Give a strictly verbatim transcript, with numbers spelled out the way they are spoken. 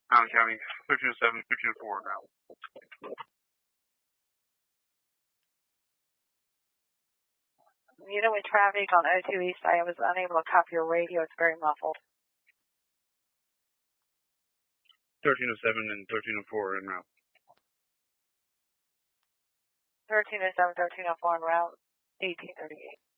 Allen County, thirteen oh seven, thirteen oh four now. You know, with traffic on oh two East, I was unable to copy your radio. It's very muffled. thirteen oh seven and thirteen oh four en route. thirteen oh seven, thirteen oh four en route, eighteen thirty-eight.